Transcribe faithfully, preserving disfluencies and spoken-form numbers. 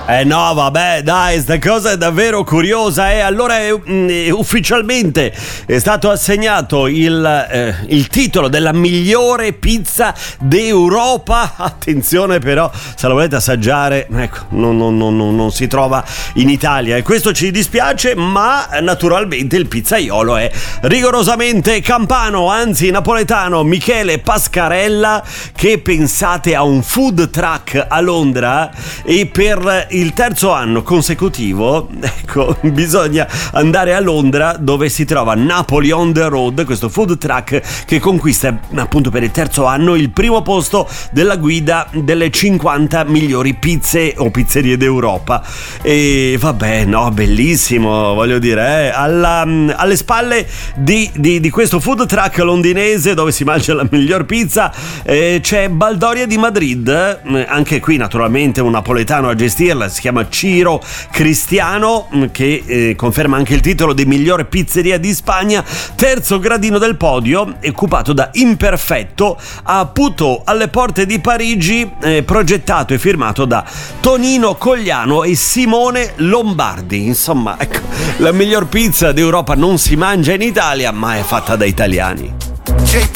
Eh no, vabbè, dai, sta cosa è davvero curiosa. E allora è, mh, ufficialmente è stato assegnato il, eh, il titolo della migliore pizza d'Europa. Attenzione però, se la volete assaggiare, ecco, non, non, non, non si trova in Italia e questo ci dispiace, ma naturalmente il pizzaiolo è rigorosamente campano, anzi napoletano, Michele Pascarella, che pensate a un food truck a Londra e per il terzo anno consecutivo, ecco, bisogna andare a Londra dove si trova Napoli on the Road, questo food truck che conquista appunto per il terzo anno il primo posto della guida delle cinquanta migliori pizze o pizzerie d'Europa. E vabbè, no, bellissimo, voglio dire, eh, alla, alle spalle di, di, di questo food truck londinese dove si mangia la miglior pizza eh, c'è Baldoria di Madrid, eh, anche qui naturalmente un napoletano a gestirla, si chiama Ciro Cristiano, che eh, conferma anche il titolo di migliore pizzeria di Spagna. Terzo gradino del podio occupato da Imperfetto a Puteaux alle porte di Parigi, eh, progettato e firmato da Tonino Cogliano e Simone Lombardi. Insomma, ecco, la miglior pizza d'Europa non si mangia in Italia, ma è fatta da italiani.